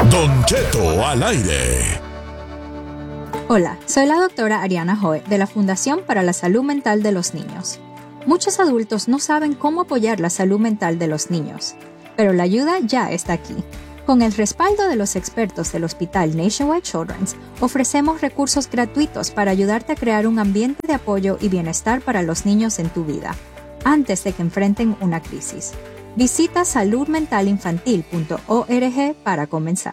Don Cheto al aire. Hola, soy la doctora Ariana Joe de la Fundación para la Salud Mental de los Niños. Muchos adultos no saben cómo apoyar la salud mental de los niños, pero la ayuda ya está aquí. Con el respaldo de los expertos del Hospital Nationwide Children's, ofrecemos recursos gratuitos para ayudarte a crear un ambiente de apoyo y bienestar para los niños en tu vida, antes de que enfrenten una crisis. Visita saludmentalinfantil.org para comenzar.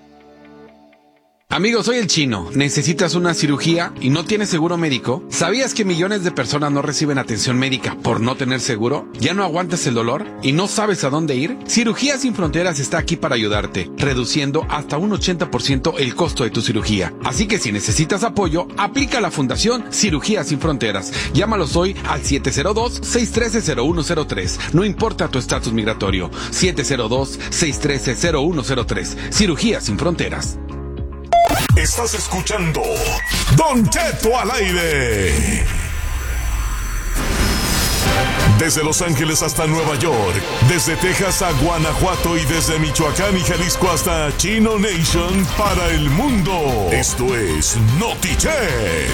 Amigo, soy el Chino. ¿Necesitas una cirugía y no tienes seguro médico? ¿Sabías que millones de personas no reciben atención médica por no tener seguro? ¿Ya no aguantas el dolor y no sabes a dónde ir? Cirugías Sin Fronteras está aquí para ayudarte, reduciendo hasta un 80% el costo de tu cirugía. Así que si necesitas apoyo, aplica a la Fundación Cirugías Sin Fronteras. Llámalos hoy al 702-613-0103. No importa tu estatus migratorio. 702-613-0103. Cirugías Sin Fronteras. Estás escuchando Don Cheto al aire. Desde Los Ángeles hasta Nueva York, desde Texas a Guanajuato y desde Michoacán y Jalisco hasta Chino Nation para el mundo. Esto es Notichet.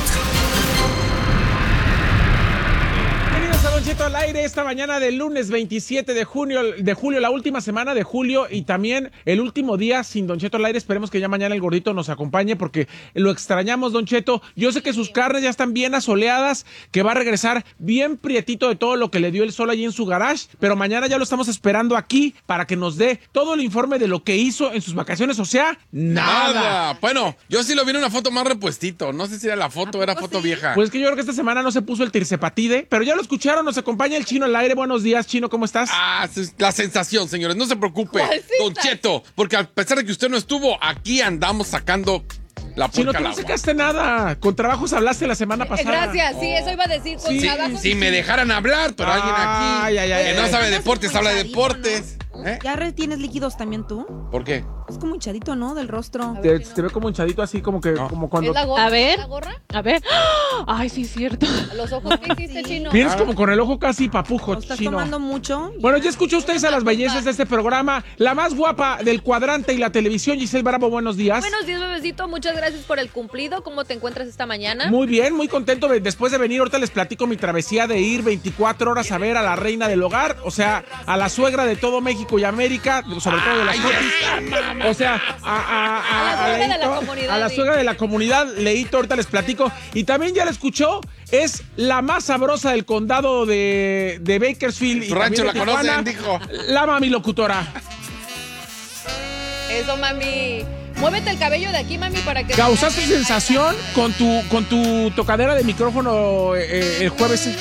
Don Cheto al aire esta mañana del lunes 27 de julio, la última semana de julio y también el último día sin Don Cheto al aire. Esperemos que ya mañana el gordito nos acompañe porque lo extrañamos, Don Cheto. Yo sé que sus carnes ya están bien asoleadas, que va a regresar bien prietito de todo lo que le dio el sol allí en su garage, pero mañana ya lo estamos esperando aquí para que nos dé todo el informe de lo que hizo en sus vacaciones, o sea, nada. Bueno, yo sí lo vi en una foto más repuestito. No sé si era la foto o era foto vieja. Pues que yo creo que esta semana no se puso el tirsepatide, pero ya lo escucharon. Nos acompaña el Chino al aire. Buenos días, Chino, ¿cómo estás? La sensación, señores. No se preocupe, Don Cheto, porque a pesar de que usted no estuvo, aquí andamos sacando la puerca Chino, tú al no agua. sacaste nada. Con trabajos hablaste la semana pasada. Gracias, sí, eso iba a decir. Con trabajos. Si me dejaran hablar, pero alguien aquí que no sabe deportes, habla de deportes. ¿Ya retienes líquidos también tú? ¿Por qué? Es como hinchadito, ¿no? Del rostro. Te ve como hinchadito así, como que como cuando... ¿Es la gorra? A ver. ¿La gorra? A ver. Ay, sí, es cierto. ¿Los ojos qué hiciste, Chino? Vienes como con el ojo casi papujo, ¿No estás Chino. tomando mucho? Bueno, ya escuchó ustedes a las bellezas de este programa. La más guapa del cuadrante y la televisión, Giselle Bravo, buenos días. Buenos días, bebecito. Muchas gracias por el cumplido. ¿Cómo te encuentras esta mañana? Muy bien, muy contento después de venir. Ahorita les platico mi travesía de ir 24 horas a ver a la reina del hogar, o sea, a la suegra de todo México y América, sobre todo de las Jotis. O sea, a la suegra de la comunidad, Leito, ahorita les platico. Y también ya la escuchó, es la más sabrosa del condado de Bakersfield. Tu rancho la conocen, dijo. La mami locutora. Eso, mami. Muévete el cabello de aquí, mami, para que... ¿Causaste sensación con tu tocadera de micrófono el jueves?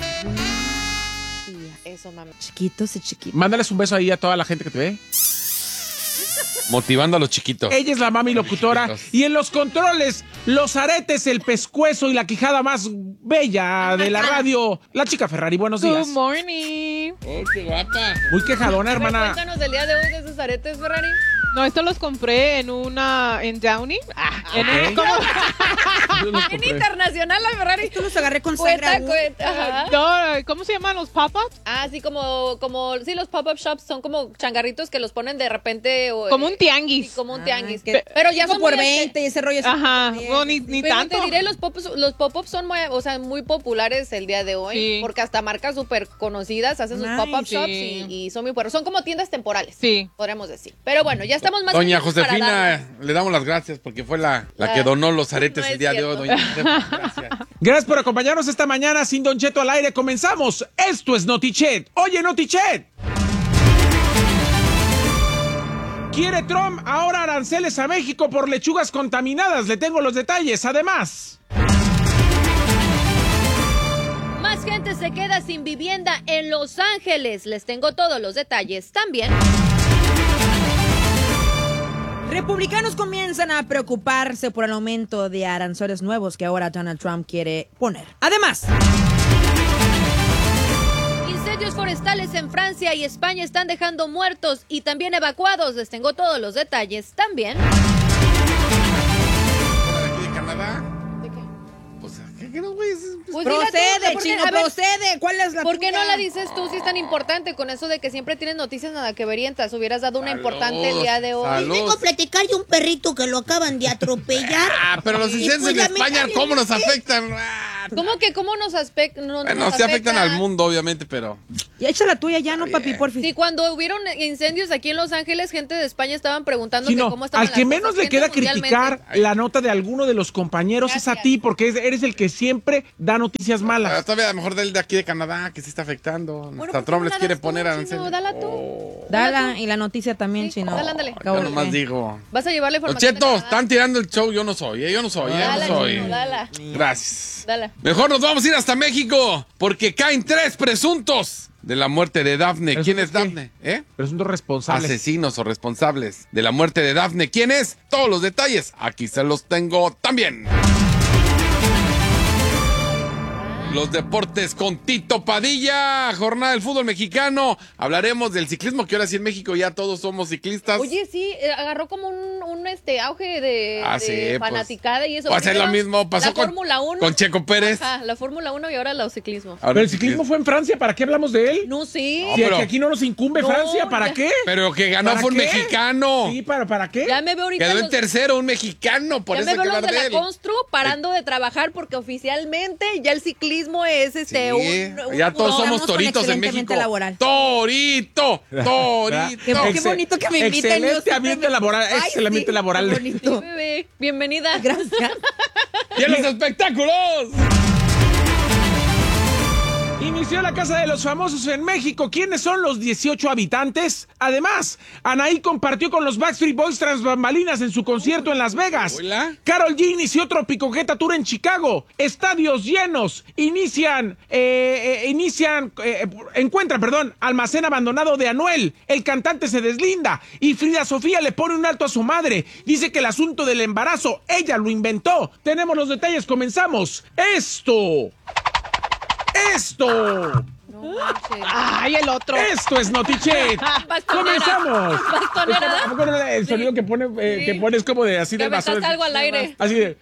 Eso, mami. Chiquitos y chiquitos. Mándales un beso ahí a toda la gente que te ve. Motivando a los chiquitos. Ella es la mami locutora. Y en los controles, los aretes, el pescuezo y la quijada más bella de la radio, la chica Ferrari. Buenos días. Good morning. Oh, qué guapa. Muy quejadona, hermana. Cuéntanos del día de hoy de esos aretes, Ferrari. No, esto los compré en Downey. Ok. En internacional, la Ferrari. Esto los agarré con sangre. Ajá. No, ¿cómo se llaman los pop-ups? Sí, sí, los pop-up shops son como changarritos que los ponen de repente. Como un tianguis. Sí, como un tianguis. Pero ya son por muy 20 y ese rollo. Ajá, no, ni Pero tanto. te diré, los pop-ups son muy populares el día de hoy. Sí. Porque hasta marcas súper conocidas hacen sus Nice. pop-up shops Sí. y son muy buenos. Son como tiendas temporales. Sí. Podríamos decir. Pero bueno, ya estamos más Doña listos para Josefina, darle. le damos las gracias porque fue la que donó los aretes No es el día de hoy, cierto. doña Josefina. Gracias. Gracias por acompañarnos esta mañana sin Don Cheto al aire. Comenzamos. Esto es Notichet. Oye, Notichet. ¿Quiere Trump ahora aranceles a México por lechugas contaminadas? Le tengo los detalles. Además... Más gente se queda sin vivienda en Los Ángeles. Les tengo todos los detalles también. Republicanos comienzan a preocuparse por el aumento de aranceles nuevos que ahora Donald Trump quiere poner. Además, Incendios forestales en Francia y España están dejando muertos y también evacuados. Les tengo todos los detalles también. ¿De aquí de Canadá? ¿De qué? Pues, ¿qué? ¿qué no, güey? Pues dile tú, Procede, ¿por qué? chino, A ver, procede. ¿Cuál es la ¿por qué no tuya? la dices tú si es tan importante con eso de que siempre tienes noticias nada que verientas? Hubieras dado una importante el día de hoy. Salud. Vengo a platicar de un perrito que lo acaban de atropellar. Pero los Y incendios pues, en España, ¿cómo nos afectan? ¿Cómo nos afectan? Bueno, sí afectan al mundo, obviamente, pero... Ya echa la tuya ya, no, papi, porfis. Sí, cuando hubieron incendios aquí en Los Ángeles, gente de España estaban preguntando Sí, que no, cómo estaban al que las menos cosas, le gente queda mundialmente. criticar la nota de alguno de los compañeros es a Gracias. ti, porque eres el que siempre da noticias malas. Todavía a lo mejor del de aquí de Canadá, que sí está afectando. Bueno, Hasta ¿por qué Trump no les la quiere das tú, poner chino? aranceles. Dala tú. Dala, y la noticia también, Sí, chino. dale, ándale. Yo nomás digo... Vas a llevarle Los información. de chetos, Canadá. están tirando el show, yo no soy, yo no soy, yo Dala, no soy. chino, dala. Gracias. Dala. Mejor nos vamos a ir hasta México, porque caen 3 presuntos de la muerte de Dafne. ¿Quién es Dafne? Presuntos responsables. Asesinos o responsables de la muerte de Dafne. ¿Quién es? Todos los detalles, aquí se los tengo también. Los deportes con Tito Padilla, jornada del fútbol mexicano. Hablaremos del ciclismo, que ahora sí en México ya todos somos ciclistas. Oye, sí, agarró como un auge de Sí, pues, fanaticada y eso. va a ser lo Primero, mismo, pasó la con Fórmula 1. con Checo Pérez. Ajá, la Fórmula 1 y ahora el ciclismo. Ahora Pero el ciclismo fue en Francia, ¿para qué hablamos de él? No, sí. No, Si pero- que aquí no nos incumbe No, Francia, ¿para ya. qué? Pero que ganó ¿Para fue un qué? mexicano. Sí, ¿para qué? Ya me veo ahorita Quedó en los- tercero un mexicano, por ya eso me hay veo que los de hablar la de él. Constru parando de trabajar porque oficialmente ya el ciclismo es Sí, un ya todos somos Estamos con toritos en excelentemente México. laboral. Torito, torito. Qué bonito que me inviten. yo Excelente siempre ambiente me- laboral, Ay, excelente ambiente sí, laboral. qué Sí, bonito. bebé. Bienvenida. Gracias. ¡Y en los espectáculos! Inició la Casa de los Famosos en México. ¿Quiénes son los 18 habitantes? Además, Anaí compartió con los Backstreet Boys tras bambalinas en su concierto en Las Vegas. Hola. Karol G inició Tropicoqueta Tour en Chicago. Estadios llenos. Encuentran, almacén abandonado de Anuel. El cantante se deslinda. Y Frida Sofía le pone un alto a su madre. Dice que el asunto del embarazo, ella lo inventó. Tenemos los detalles, comenzamos. Esto No manches. Ay, el otro. Esto es Notichet. Bastonera. Comenzamos. Bastonera. ¿A poco no el sonido que pone Sí. que pones como de así Que del vaso? aventaste algo al aire. Así de.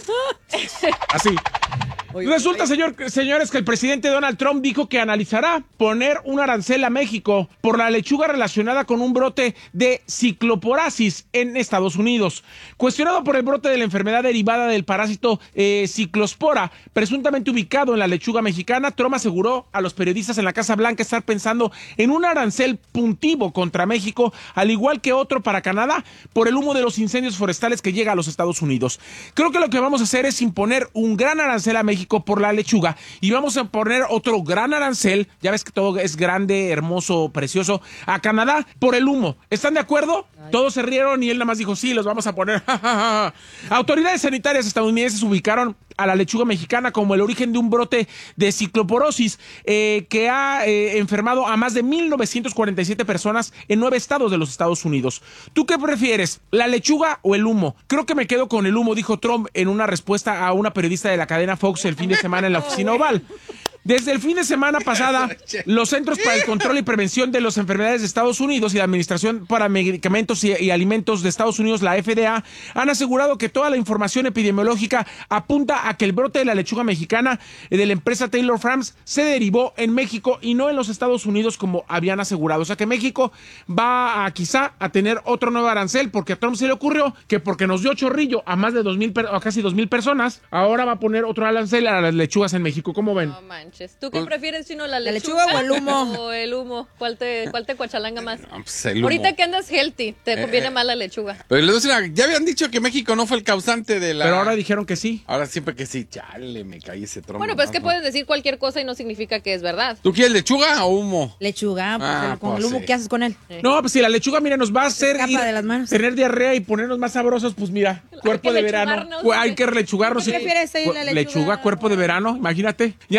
Así. Resulta, señores, que el presidente Donald Trump dijo que analizará poner un arancel a México por la lechuga relacionada con un brote de cicloporasis en Estados Unidos. Cuestionado por el brote de la enfermedad derivada del parásito ciclospora, presuntamente ubicado en la lechuga mexicana, Trump aseguró a los periodistas en la Casa Blanca estar pensando en un arancel puntivo contra México, al igual que otro para Canadá, por el humo de los incendios forestales que llega a los Estados Unidos. Creo que lo que vamos a hacer es imponer un gran arancel a México por la lechuga y vamos a poner otro gran arancel, ya ves que todo es grande, hermoso, precioso, a Canadá por el humo. ¿Están de acuerdo? Todos se rieron y él nada más dijo, sí, los vamos a poner. Autoridades sanitarias estadounidenses ubicaron a la lechuga mexicana como el origen de un brote de cicloporosis que ha enfermado a más de 1,947 personas en 9 estados de los Estados Unidos. ¿Tú qué prefieres, la lechuga o el humo? Creo que me quedo con el humo, dijo Trump en una respuesta a una periodista de la cadena Fox el fin de semana en la oficina Oval. Desde el fin de semana pasada, los Centros para el Control y Prevención de las Enfermedades de Estados Unidos y la Administración para Medicamentos y Alimentos de Estados Unidos, la FDA, han asegurado que toda la información epidemiológica apunta a que el brote de la lechuga mexicana de la empresa Taylor Farms se derivó en México y no en los Estados Unidos como habían asegurado. O sea que México va a quizá a tener otro nuevo arancel porque a Trump se le ocurrió que porque nos dio chorrillo a más de 2,000, a casi 2,000 personas, ahora va a poner otro arancel a las lechugas en México. ¿Cómo ven? No manches. ¿Tú qué prefieres, Chino? ¿La lechuga o el humo? O el humo. ¿Cuál te cuachalanga más? No, pues el humo. Ahorita que andas healthy, te conviene más la lechuga. Pero les voy a decir, ya habían dicho que México no fue el causante de la... Pero ahora dijeron que sí. Ahora siempre que sí. Chale, me caí ese trompo. Bueno, pues es que puedes decir cualquier cosa y no significa que es verdad. ¿Tú quieres lechuga o humo? Lechuga, pues, con pues el humo, sí. ¿qué haces con él? No, pues si la lechuga, mira, nos va a hacer escapa de las manos. tener diarrea y ponernos más sabrosos, pues mira, cuerpo que de verano. lechugarnos. Hay que lechugarnos. ¿Qué prefieres ahí, la lechuga? Cuerpo de verano, imagínate. Ya nada más si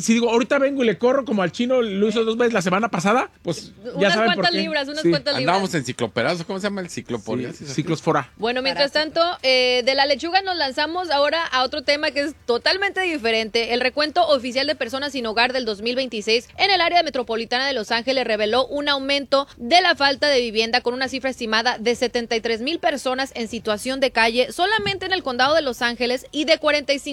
si digo, ahorita vengo y le corro como al chino, lo hizo 2 veces la semana pasada, pues ya saben por qué. Unas cuantas libras. Andábamos en cicloperazo, ¿cómo se llama el cicloporia? Sí, ciclosfora. Bueno, mientras tanto, de la lechuga nos lanzamos ahora a otro tema que es totalmente diferente. El recuento oficial de personas sin hogar del 2026 en el área metropolitana de Los Ángeles reveló un aumento de la falta de vivienda con una cifra estimada de 73,000 personas en situación de calle solamente en el condado de Los Ángeles y de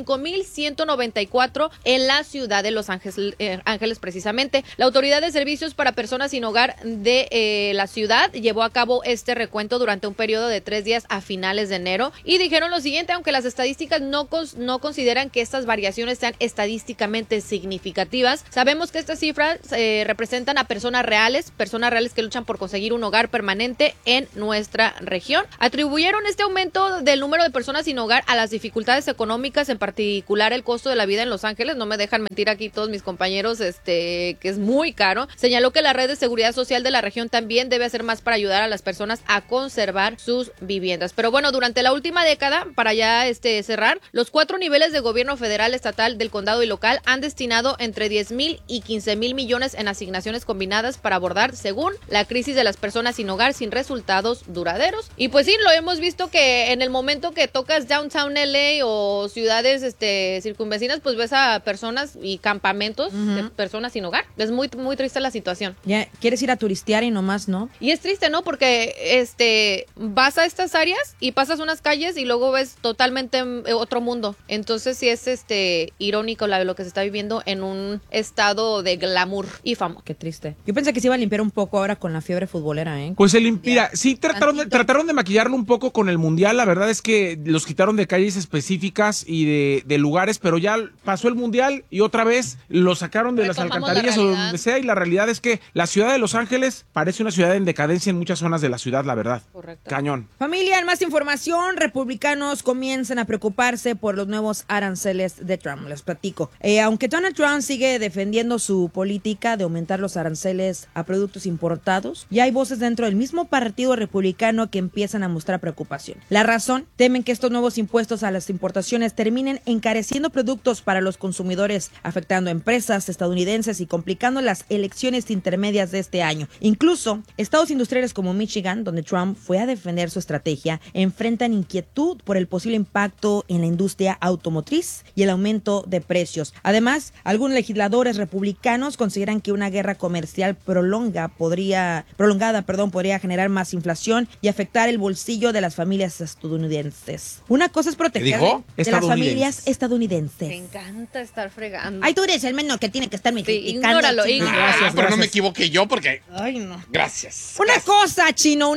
45,194 en la ciudad de Los Ángeles precisamente. La Autoridad de Servicios para Personas sin Hogar de la ciudad llevó a cabo este recuento durante un periodo de 3 días a finales de enero y dijeron lo siguiente: aunque las estadísticas no consideran que estas variaciones sean estadísticamente significativas, sabemos que estas cifras representan a personas reales que luchan por conseguir un hogar permanente en nuestra región. Atribuyeron este aumento del número de personas sin hogar a las dificultades económicas, en particular el costo de la vida en Los Ángeles. No me dejan mentir aquí todos mis compañeros, que es muy caro. Señaló que la red de seguridad social de la región también debe hacer más para ayudar a las personas a conservar sus viviendas. Pero bueno, durante la última década, para ya cerrar, los 4 niveles de gobierno federal, estatal, del condado y local han destinado entre 10,000 y 15,000 millones en asignaciones combinadas para abordar, según la crisis de las personas sin hogar sin resultados duraderos. Y pues sí, lo hemos visto que en el momento que tocas Downtown LA o ciudades circunvecinas, pues ves a personas y campamentos de personas sin hogar. Es muy, muy triste la situación. Ya, quieres ir a turistear y nomás no. Y es triste, ¿no? Porque vas a estas áreas y pasas unas calles y luego ves totalmente otro mundo. Entonces sí es irónico lo que se está viviendo en un estado de glamour y fama. Qué triste. Yo pensé que se iba a limpiar un poco ahora con la fiebre futbolera, ¿eh? Pues mira, sí trataron de maquillarlo un poco con el Mundial. La verdad es que los quitaron de calles específicas y de lugares, pero ya pasó el Mundial y otra vez lo sacaron de las alcantarillas o donde sea, y la realidad es que la ciudad de Los Ángeles parece una ciudad en decadencia en muchas zonas de la ciudad, la verdad. Correcto. Cañón. Familia, en más información, republicanos comienzan a preocuparse por los nuevos aranceles de Trump. Les platico. Aunque Donald Trump sigue defendiendo su política de aumentar los aranceles a productos importados, ya hay voces dentro del mismo partido republicano que empiezan a mostrar preocupación. La razón: temen que estos nuevos impuestos a las importaciones terminen encareciendo productos para los consumidores, afectando a empresas estadounidenses y complicando las elecciones intermedias de este año. Incluso, estados industriales como Michigan, donde Trump fue a defender su estrategia, enfrentan inquietud por el posible impacto en la industria automotriz y el aumento de precios. Además, algunos legisladores republicanos consideran que una guerra comercial prolongada podría generar más inflación y afectar el bolsillo de las familias estadounidenses. Una cosa es proteger de las familias estadounidenses. Me encanta estar fregando. Ay, tú eres el menor que tiene que estar criticando. Ignóralo. Pero no me equivoqué yo porque... Ay, no. Gracias. Una cosa, chino,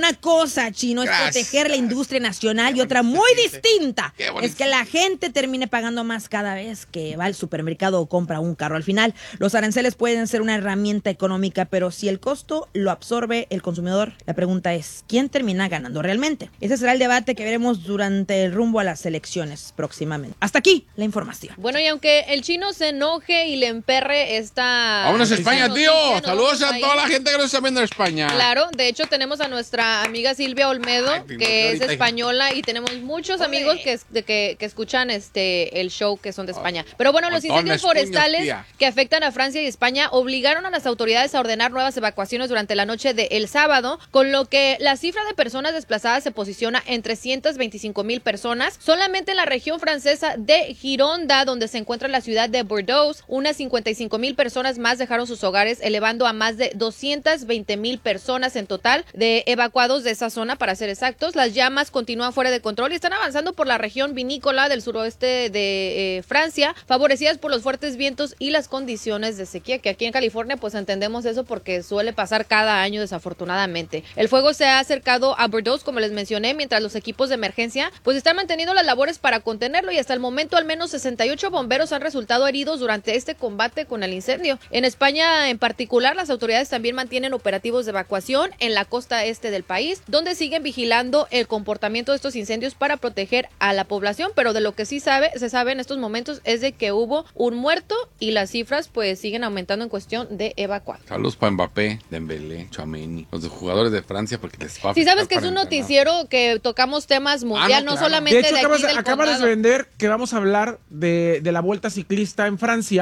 es proteger la industria nacional, y otra muy distinta es que la gente termine pagando más cada vez que va al supermercado o compra un carro. Al final, los aranceles pueden ser una herramienta económica, pero si el costo lo absorbe el consumidor, la pregunta es, ¿quién termina ganando realmente? Ese será el debate que veremos durante el rumbo a las elecciones próximamente. Hasta aquí la información. Bueno, y aunque el chino se enoje y le emperre esta... ¡Vámonos a España, tío! Saludos a toda la gente que nos está viendo en España. Claro, de hecho tenemos a nuestra amiga Silvia Olmedo, que es española, y tenemos muchos amigos que escuchan el show, que son de España. Pero bueno, los incendios forestales que afectan a Francia y España obligaron a las autoridades a ordenar nuevas evacuaciones durante la noche del sábado, con lo que la cifra de personas desplazadas se posiciona en 325,000 personas. Solamente en la región francesa de Gironda, donde se encuentra la ciudad de Bordeaux, unas 55,000 personas más dejaron sus hogares, elevando a más de 220,000 personas en total de evacuados de esa zona, para ser exactos. Las llamas continúan fuera de control y están avanzando por la región vinícola del suroeste de Francia, favorecidas por los fuertes vientos y las condiciones de sequía, que aquí en California pues entendemos eso porque suele pasar cada año, desafortunadamente. El fuego se ha acercado a Bordeaux, como les mencioné, mientras los equipos de emergencia pues están manteniendo las labores para contenerlo, y hasta el momento al menos 68 bomberos han resultado heridos durante este combate con el incendio. En España en particular, las autoridades también mantienen operativos de evacuación en la costa este del país, donde siguen vigilando el comportamiento de estos incendios para proteger a la población, pero de lo que sí se sabe en estos momentos es de que hubo un muerto y las cifras pues siguen aumentando en cuestión de evacuados. Saludos para Mbappé, Dembélé, Tchouaméni, los jugadores de Francia, porque les va a... Sí, sabes que es un noticiero que tocamos temas mundial, no solamente de hecho, de aquí del acabas de vender que vamos a hablar de la Vuelta Ciclista en Francia,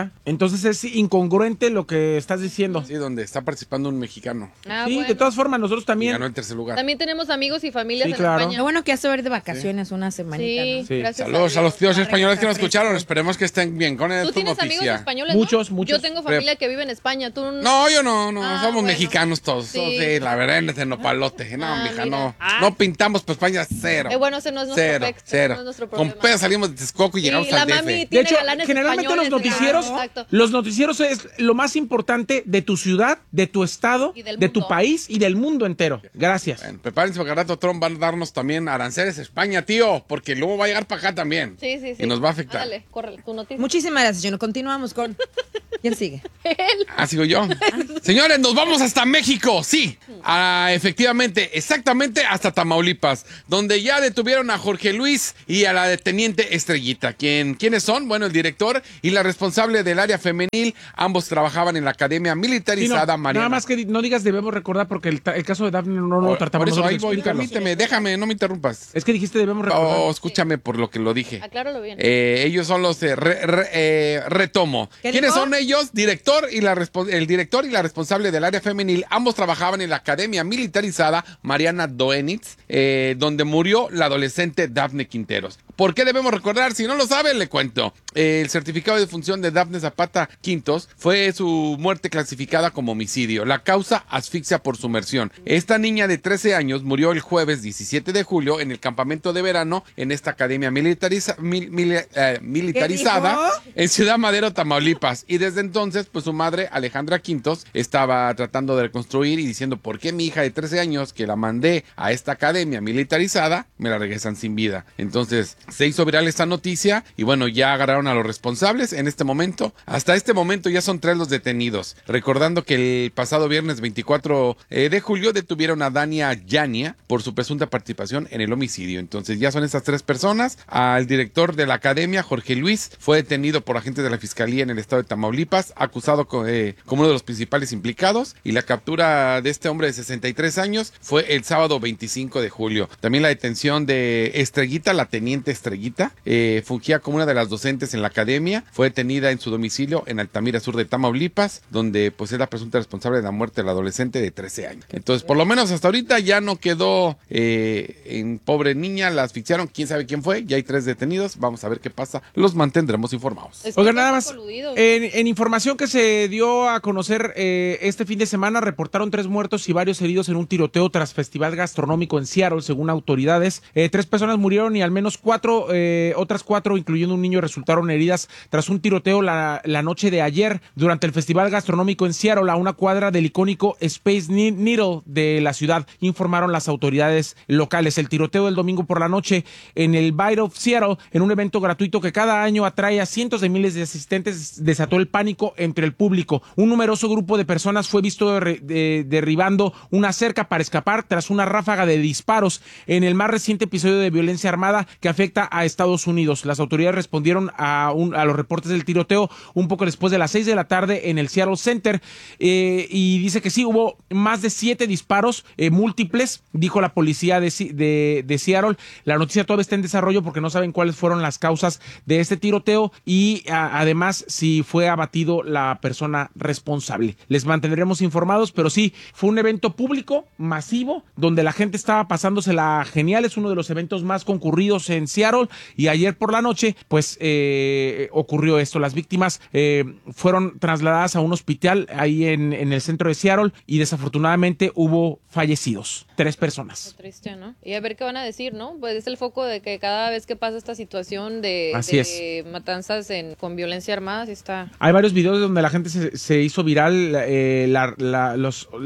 Rusia. Entonces es incongruente lo que estás diciendo. Sí, donde está participando un mexicano. Sí, de todas formas, nosotros también. Y ganó en tercer lugar. También tenemos amigos y familias en claro. España. Lo bueno que ya se va a ir de vacaciones una semanita. Sí, ¿no? gracias. Saludos a los tíos españoles que nos escucharon. Esperemos que estén bien con esta ¿Tú tienes amigos noticia. españoles? Muchos, ¿no? muchos. Yo tengo familia que vive en España. ¿Tú No, yo no, somos bueno. mexicanos todos. Sí. Sí, la verdad, en ese nopalote. No, mija, mira. no pintamos pues España cero. Bueno, ese no es nuestro Cero, efecto, cero. no es nuestro Con problema. pedo salimos de Texcoco y llegamos la al DF. mami De tiene hecho, galanes generalmente españoles, los noticieros es lo más importante de tu ciudad, de tu estado, Y del de tu mundo. país y del mundo entero. Gracias. Bueno, prepárense porque al rato Trump va a darnos también aranceles a España, tío, porque luego va a llegar para acá también. Sí. Y nos va a afectar. Dale, corre, tu noticia. Muchísimas gracias, señor. Continuamos con... ¿Quién sigue? Sigo yo. Señores, nos vamos hasta México, sí. Efectivamente, exactamente hasta Tamaulipas, donde ya detuvieron a Jorge Luis y a la deteniente Estrellita. ¿Quiénes son? Bueno, el director y la responsable del área femenil, ambos trabajaban en la Academia Militarizada Mariana. Nada más que no digas debemos recordar porque el caso de Dafne no lo tratamos Por eso nosotros. ahí voy, Explícalo. permíteme, déjame, no me interrumpas. Es que dijiste debemos recordar. Escúchame por lo que lo dije. Acláralo bien. Ellos son los retomo. ¿Qué ¿Quiénes dijo? son ellos? El director y la responsable del área femenil, ambos trabajaban en la Academia Militarizada Mariana Doenitz, donde murió la adolescente Dafne Quinteros. ¿Por qué debemos recordar? Si no lo sabe, le cuento. El certificado de defunción de Dafne Zapata Quintos fue su muerte clasificada como homicidio. La causa, asfixia por sumersión. Esta niña de 13 años murió el jueves 17 de julio en el campamento de verano en esta academia militarizada en Ciudad Madero, Tamaulipas. Y desde entonces, pues su madre, Alejandra Quintos, estaba tratando de reconstruir y diciendo, ¿por qué mi hija de 13 años, que la mandé a esta academia militarizada, me la regresan sin vida? Entonces, se hizo viral esta noticia y bueno, ya agarraron a los responsables en este momento. Hasta este momento ya son 3 los detenidos. Recordando que el pasado viernes 24 de julio detuvieron a Dania Yania por su presunta participación en el homicidio. Entonces ya son estas 3 personas. Al director de la academia, Jorge Luis, fue detenido por agentes de la Fiscalía en el estado de Tamaulipas, acusado como uno de los principales implicados. Y la captura de este hombre de 63 años fue el sábado 25 de julio. También la detención de Estrellita, la teniente Estrellita, fungía como una de las docentes en la academia. Fue detenida en su domicilio en Altamira Sur de Tamaulipas, donde pues es la presunta responsable de la muerte de la adolescente de 13 años. Entonces, por lo menos hasta ahorita ya no quedó en pobre niña, la asfixiaron, quién sabe quién fue, ya hay 3 detenidos, vamos a ver qué pasa, los mantendremos informados. Oigan, nada más, en información que se dio a conocer este fin de semana, reportaron 3 muertos y varios heridos en un tiroteo tras festival gastronómico en Seattle, según autoridades. 3 personas murieron y al menos otras 4, incluyendo un niño, resultaron heridas tras un tiroteo la noche de ayer durante el festival gastronómico en Seattle, a una cuadra del icónico Space Needle de la ciudad, informaron las autoridades locales. El tiroteo del domingo por la noche en el Bite of Seattle, en un evento gratuito que cada año atrae a cientos de miles de asistentes, desató el pánico entre el público. Un numeroso grupo de personas fue visto derribando una cerca para escapar tras una ráfaga de disparos en el más reciente episodio de violencia armada que afecta a Estados Unidos. Las autoridades respondieron a los reportes del tiroteo un poco después de las 6 de la tarde en el Seattle Center, y dice que sí, hubo más de 7 disparos múltiples, dijo la policía de Seattle. La noticia todavía está en desarrollo porque no saben cuáles fueron las causas de este tiroteo y además si fue abatido la persona responsable. Les mantendremos informados, pero sí, fue un evento público, masivo, donde la gente estaba pasándosela genial. Es uno de los eventos más concurridos en Seattle y ayer por la noche pues ocurrió esto. Las víctimas fueron trasladadas a un hospital ahí en el centro de Seattle y desafortunadamente hubo fallecidos, 3 personas. Qué triste, ¿no? Y a ver qué van a decir, ¿no? Pues es el foco de que cada vez que pasa esta situación de matanzas con violencia armada, sí está. Hay varios videos donde la gente se hizo viral, la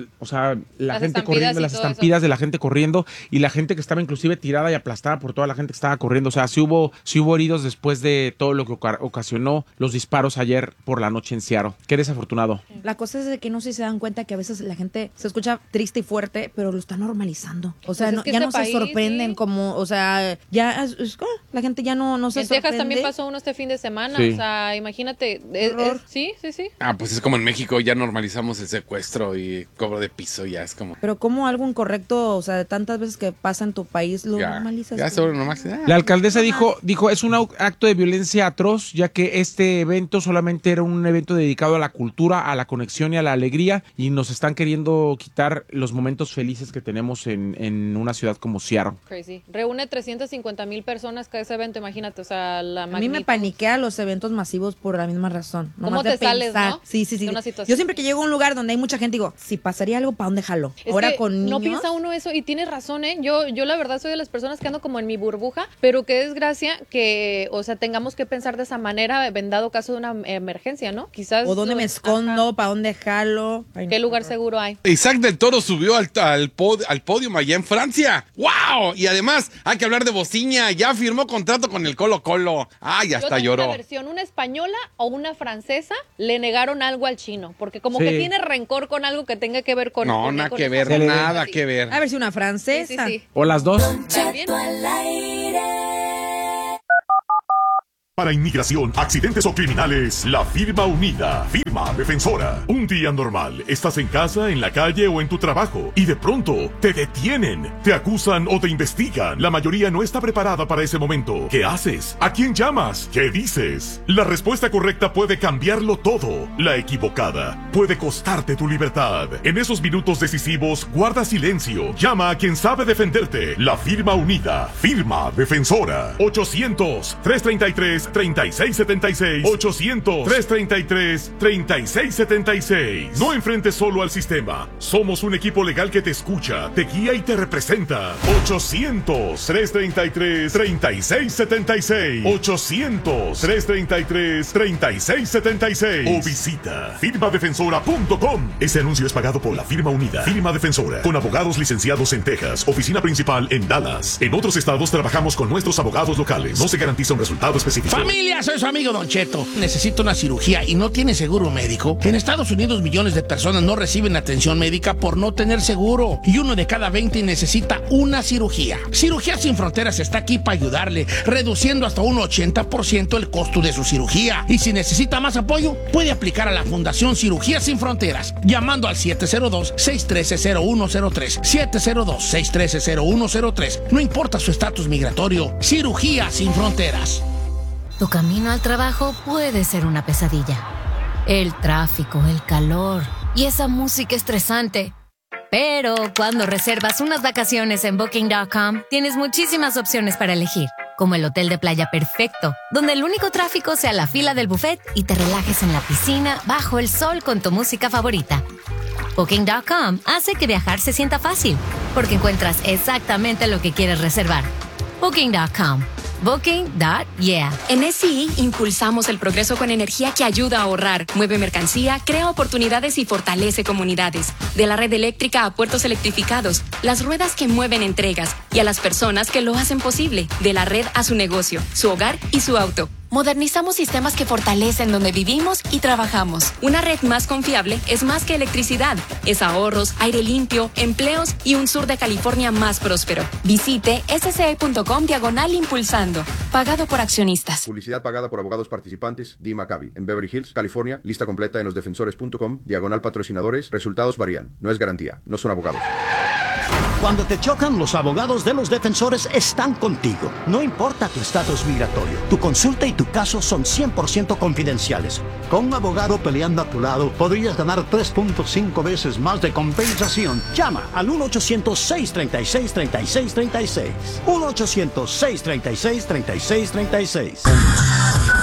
gente corriendo, las estampidas de la gente corriendo y la gente que estaba inclusive tirada y aplastada por toda la gente que estaba corriendo. O sea, sí hubo heridos después de todo lo que ocasionó los disparos ayer por la noche en Seattle. Qué desafortunado. La cosa es de que no sé si se dan cuenta que a veces la gente se escucha triste y fuerte, pero lo está normalizando. O sea, pues ya no se sorprenden como, o sea, ya la gente ya no se sorprende. En Texas también pasó uno este fin de semana, sí. O sea, imagínate. Sí. Pues es como en México, ya normalizamos el secuestro y cobro de piso, ya es como... Pero como algo incorrecto, o sea, de tantas veces que pasa en tu país, lo normalizas. Ya sobre nomás. La alcaldesa dijo, es un acto de violencia atroz, ya que este evento solamente era un evento dedicado a la cultura, a la conexión y a la alegría, y nos están queriendo quitar los momentos felices que tenemos en una ciudad como Seattle. Crazy. Reúne 350,000 personas cada ese evento, imagínate, o sea, la magnitud. A mí me paniquea los eventos masivos por la misma razón. ¿Cómo te sales, no? Sí. Yo siempre que llego a un lugar donde hay mucha gente digo, si pasaría algo, ¿para dónde jalo? Ahora con niños. No piensa uno eso, y tienes razón, ¿eh? Yo la verdad soy de las personas que ando como en mi burbuja, pero qué desgracia que, o sea, tengamos que pensar de esa manera, en dado caso de una emergencia, ¿no? Quizás. O dónde me escondo, ¿para dónde jalo? ¿Qué lugar seguro hay? Isaac del Toro subió al podio allá en Francia. ¡Wow! Y además, hay que hablar de Bociña. Ya firmó contrato con el Colo-Colo. ¡Ay, hasta lloró! Una versión, una española o una francesa, le negaron algo al chino, porque como que tiene rencor con algo que tenga que ver con... No, nada que ver, nada que ver. A ver si una francesa. Sí. O las dos. ¿También? Para inmigración, accidentes o criminales, la firma unida, firma defensora. Un día normal, estás en casa, en la calle o en tu trabajo y de pronto te detienen, te acusan o te investigan. La mayoría no está preparada para ese momento. ¿Qué haces? ¿A quién llamas? ¿Qué dices? La respuesta correcta puede cambiarlo todo. La equivocada puede costarte tu libertad. En esos minutos decisivos, guarda silencio. Llama a quien sabe defenderte. La firma unida, firma defensora. 800-333-3676. 800-333-3676. No enfrentes solo al sistema. Somos un equipo legal que te escucha, te guía y te representa. 800-333-3676. 800-333-3676. O visita firmadefensora.com. Ese anuncio es pagado por la firma unida, firma defensora, con abogados licenciados en Texas, oficina principal en Dallas. En otros estados trabajamos con nuestros abogados locales. No se garantiza un resultado específico. Familia, soy su amigo Don Cheto. Necesito una cirugía y no tiene seguro médico. En Estados Unidos millones de personas no reciben atención médica por no tener seguro. Y 1 de cada 20 necesita una cirugía. Cirugías Sin Fronteras está aquí para ayudarle, reduciendo hasta un 80% el costo de su cirugía. Y si necesita más apoyo, puede aplicar a la Fundación Cirugías Sin Fronteras, llamando al 702-613-0103. 702-613-0103. No importa su estatus migratorio. Cirugías Sin Fronteras. Tu camino al trabajo puede ser una pesadilla. El tráfico, el calor y esa música estresante. Pero cuando reservas unas vacaciones en Booking.com, tienes muchísimas opciones para elegir, como el hotel de playa perfecto, donde el único tráfico sea la fila del buffet y te relajes en la piscina bajo el sol con tu música favorita. Booking.com hace que viajar se sienta fácil, porque encuentras exactamente lo que quieres reservar. Booking.com. Booking.yeah. En SCI impulsamos el progreso con energía que ayuda a ahorrar, mueve mercancía, crea oportunidades y fortalece comunidades. De la red eléctrica a puertos electrificados, las ruedas que mueven entregas y a las personas que lo hacen posible. De la red a su negocio, su hogar y su auto. Modernizamos sistemas que fortalecen donde vivimos y trabajamos. Una red más confiable es más que electricidad. Es ahorros, aire limpio, empleos y un sur de California más próspero. Visite sce.com/impulsando. Pagado por accionistas. Publicidad pagada por abogados participantes. Dee Maccabi. En Beverly Hills, California. Lista completa en losdefensores.com/patrocinadores. Resultados varían. No es garantía. No son abogados. Cuando te chocan, los abogados de Los Defensores están contigo. No importa tu estatus migratorio, tu consulta y tu caso son 100% confidenciales. Con un abogado peleando a tu lado, podrías ganar 3.5 veces más de compensación. Llama al 1-800-636-3636. 1-800-636-3636.